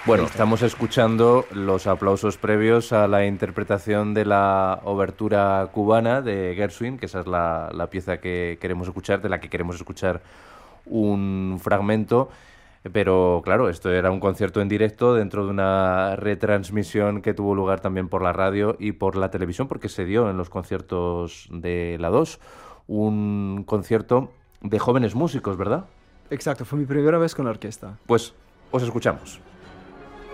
Bueno, Ahí está. estamos escuchando los aplausos previos a la interpretación de la obertura cubana de Gershwin, que esa es la pieza que queremos escuchar, de la que queremos escuchar un fragmento. Pero claro, esto era un concierto en directo dentro de una retransmisión que tuvo lugar también por la radio y por la televisión, porque se dio en los conciertos de la 2, un concierto de jóvenes músicos, ¿verdad? Exacto, fue mi primera vez con la orquesta. Pues os escuchamos.